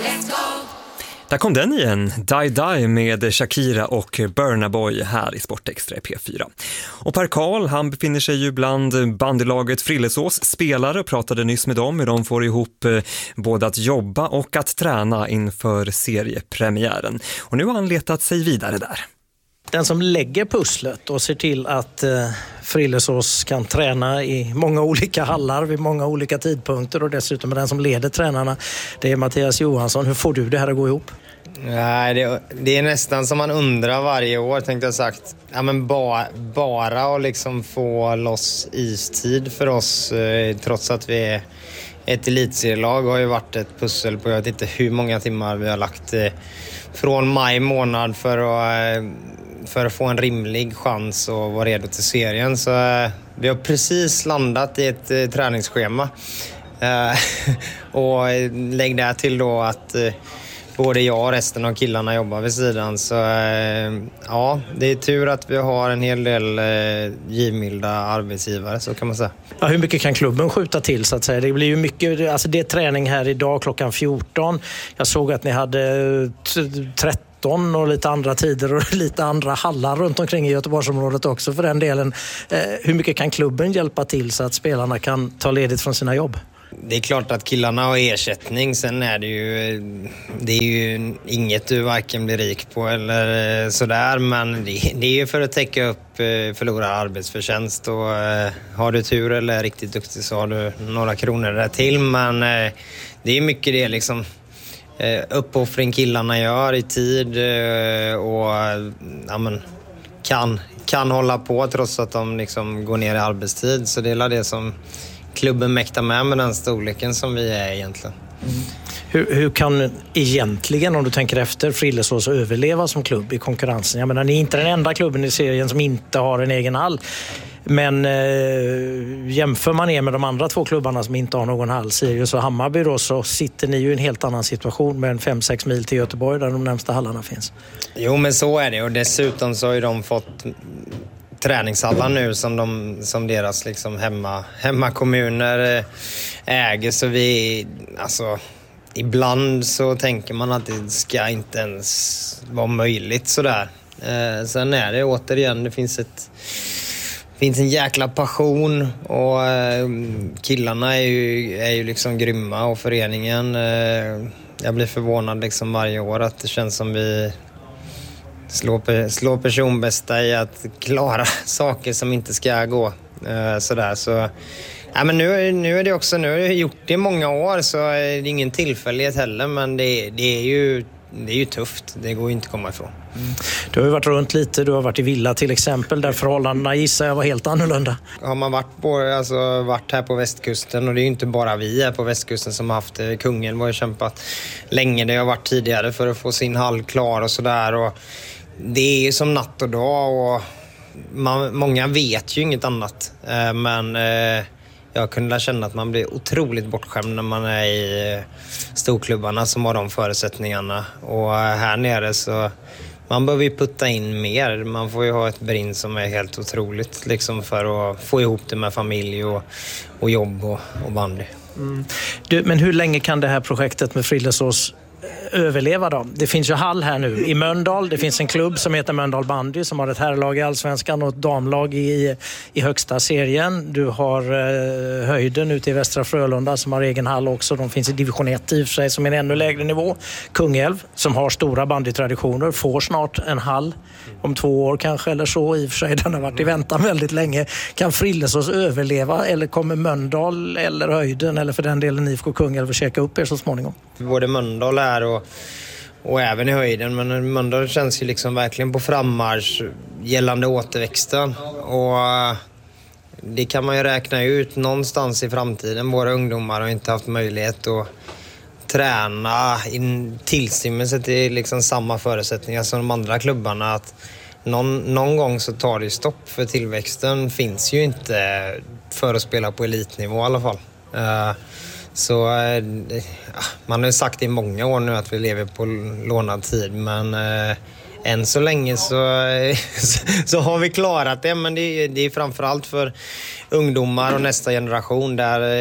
Där kom den igen, Die Die med Shakira och Burna Boy här i Sportextra P4. Och Per Karl, han befinner sig ju bland bandylaget Frillesås spelare och pratade nyss med dem hur de får ihop både att jobba och att träna inför seriepremiären. Och nu har han letat sig vidare där. Den som lägger pusslet och ser till att Frillesås kan träna i många olika hallar vid många olika tidpunkter och dessutom är den som leder tränarna, det är Mattias Johansson. Hur får du det här att gå ihop? Nej, det är nästan som man undrar varje år, tänkte jag sagt. Ja, men bara att liksom få loss istid för oss, trots att vi är ett elitserielag, har ju varit ett pussel på jag vet inte hur många timmar vi har lagt från maj månad för att få en rimlig chans att vara redo till serien. Så vi har precis landat i ett träningsschema. Och lägg där till då att både jag och resten av killarna jobbar vid sidan. Så ja, det är tur att vi har en hel del givmilda arbetsgivare, så kan man säga. Ja, hur mycket kan klubben skjuta till så att säga? Det blir ju mycket, alltså det är träning här idag klockan 14. Jag såg att ni hade 13 och lite andra tider och lite andra hallar runt omkring i Göteborgsområdet också för den delen. Hur mycket kan klubben hjälpa till så att spelarna kan ta ledigt från sina jobb? Det är klart att killarna har ersättning, sen är det är ju inget du varken blir rik på eller sådär, men det är ju för att täcka upp förlorad arbetsförtjänst, och har du tur eller är riktigt duktig så har du några kronor där till, men det är mycket det liksom uppoffring killarna gör i tid och ja, men, kan hålla på trots att de liksom går ner i arbetstid, så det är det som klubben mäktar med den storleken som vi är egentligen. Hur kan egentligen, om du tänker efter, Frillesås överleva som klubb i konkurrensen? Jag menar, ni är inte den enda klubben i serien som inte har en egen hall. Men jämför man er med de andra två klubbarna som inte har någon hall, Sirius och Hammarby då, så sitter ni ju i en helt annan situation med en 5-6 mil till Göteborg där de närmsta hallarna finns. Jo, men så är det, och dessutom så har ju de fått träningshallar nu som deras liksom hemmakommuner äger, så vi alltså ibland så tänker man att det ska inte ens vara möjligt sådär. Sen är det återigen, det finns en jäkla passion, och killarna är ju liksom grymma, och föreningen, jag blir förvånad liksom varje år att det känns som vi slå personbästa i att klara saker som inte ska gå sådär. Så ja, men nu är det också, nu har jag gjort det i många år, så är det ingen tillfällighet heller, men det är ju tufft, det går ju inte att komma ifrån. Du har ju varit runt lite, du har varit i Villa till exempel, där förhållandena gissar jag var helt annorlunda. Har man varit här på västkusten, och det är ju inte bara vi här på västkusten som har haft det. Kungen har ju kämpat länge, det har varit tidigare för att få sin hall klar och sådär, och det är ju som natt och dag, och många vet ju inget annat, men jag kunde känna att man blir otroligt bortskämd när man är i storklubbarna som har de förutsättningarna, och här nere så man behöver ju putta in mer. Man får ju ha ett brinn som är helt otroligt liksom, för att få ihop det med familj och jobb och bandy. Men hur länge kan det här projektet med Frillesås överleva då? Det finns ju hall här nu i Mölndal. Det finns en klubb som heter Mölndal Bandy som har ett herrlag i Allsvenskan och ett damlag i högsta serien. Du har Höjden ute i Västra Frölunda som har egen hall också. De finns i division 1 i och för sig som är en ännu lägre nivå. Kungälv som har stora bandytraditioner får snart en hall om 2 år kanske eller så. I och för sig den har varit i väntan väldigt länge. Kan Frillesås överleva, eller kommer Mölndal eller Höjden eller för den delen IFK Kungälv att käka upp er så småningom? Både Mölndal är och även i Höjden, men Mölndal känns ju liksom verkligen på frammarsch gällande återväxten, och det kan man ju räkna ut någonstans i framtiden. Våra ungdomar har inte haft möjlighet att träna i tillstymmelse till liksom samma förutsättningar som de andra klubbarna, att någon gång så tar det stopp, för tillväxten finns ju inte för att spela på elitnivå i alla fall. Så man har ju sagt i många år nu att vi lever på lånad tid, men än så länge så har vi klarat det, men det är framförallt för ungdomar och nästa generation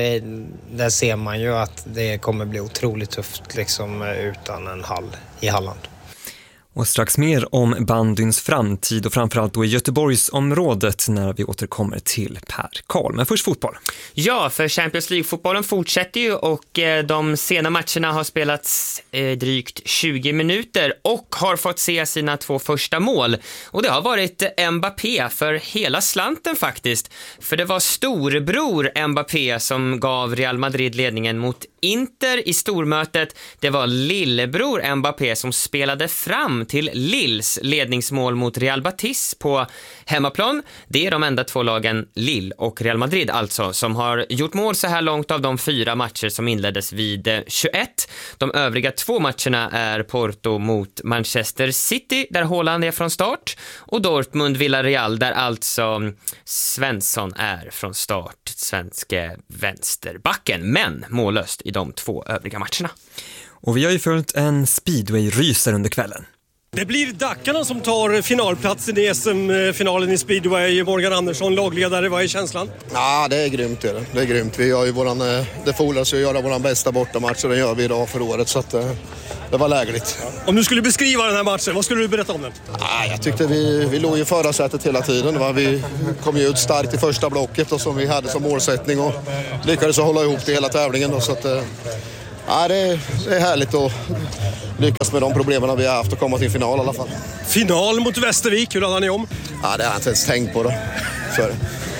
där ser man ju att det kommer bli otroligt tufft liksom, utan en hall i Halland. Och strax mer om bandyns framtid och framförallt då i Göteborgsområdet när vi återkommer till Per Karl. Men först fotboll. Ja, för Champions League-fotbollen fortsätter ju och de sena matcherna har spelats drygt 20 minuter och har fått se sina 2 första mål. Och det har varit Mbappé för hela slanten faktiskt. För det var storebror Mbappé som gav Real Madrid ledningen mot Inter i stormötet. Det var lillebror Mbappé som spelade fram till Lilles ledningsmål mot Real Betis på hemmaplan. Det är de enda 2 lagen, Lille och Real Madrid alltså, som har gjort mål så här långt av de 4 matcher som inleddes vid 21. De övriga 2 matcherna är Porto mot Manchester City där Haaland är från start och Dortmund-Villarreal där alltså Svensson är från start, svenske vänsterbacken, men mållöst i de 2 övriga matcherna. Och vi har ju följt en speedway-ryser under kvällen. Det blir Dackarna som tar finalplatsen i SM-finalen i speedway. Morgan Andersson, lagledare, vad är känslan? Ja, det är grymt. Det är grymt. Vi gör ju det fordras ju att göra våran bästa bortamatch och den gör vi idag för året, så att det var lägligt. Om du skulle beskriva den här matchen, vad skulle du berätta om den? Ja, jag tyckte vi låg i förra sättet hela tiden. Vi kom ju ut starkt i första blocket och som vi hade som målsättning och lyckades hålla ihop det hela tävlingen. Då, så att, ja, det är härligt att lyckas med de problemen vi har haft och komma till final i alla fall. Final mot Västervik, hur laddar ni om? Ja, det har jag inte ens tänkt på då. Så.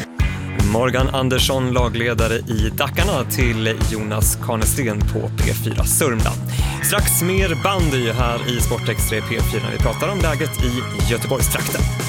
Morgan Andersson, lagledare i Dackarna, till Jonas Karnesten på P4 Sörmland. Strax mer bandy här i Sportextra P4 när vi pratar om läget i Göteborgstrakten.